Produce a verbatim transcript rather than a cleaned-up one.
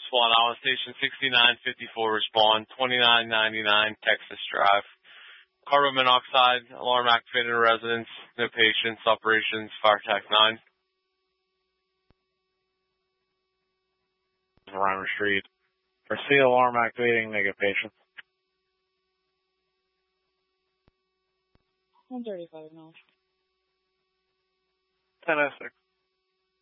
one, I want station sixty-nine fifty-four, respond, twenty-nine ninety-nine Texas Drive. Carbon monoxide, alarm activated in residence, no patients, operations, fire tac nine. Reimer Street. Proceed alarm activating, negative patients. one thirty-five now. ten oh six.